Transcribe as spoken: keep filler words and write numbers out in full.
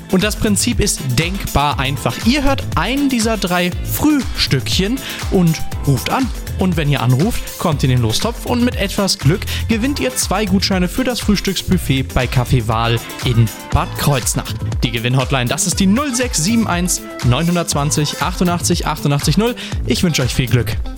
Und das Prinzip ist denkbar einfach. Ihr hört einen dieser drei Frühstückchen und ruft an. Und wenn ihr anruft, kommt ihr in den Lostopf und mit etwas Glück gewinnt ihr zwei Gutscheine für das Frühstücksbuffet bei Café Wahl in Bad Kreuznach. Die Gewinnhotline, das ist die null sechs sieben eins neun zwei null achtundachtzig achtundachtzig null. Ich wünsche euch viel Glück.